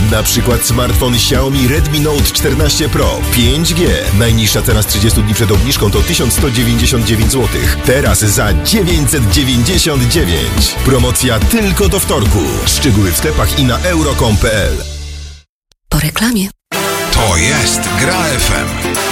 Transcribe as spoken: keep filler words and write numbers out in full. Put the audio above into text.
Na przykład smartfon Xiaomi Redmi Note czternaście Pro pięć G. Najniższa cena z trzydziestu dni przed obniżką to tysiąc sto dziewięćdziesiąt dziewięć złotych. Teraz za dziewięćset dziewięćdziesiąt dziewięć. Promocja tylko do wtorku. Szczegóły w sklepach i na euro kropka com kropka p l. Po reklamie. To jest Gra F M.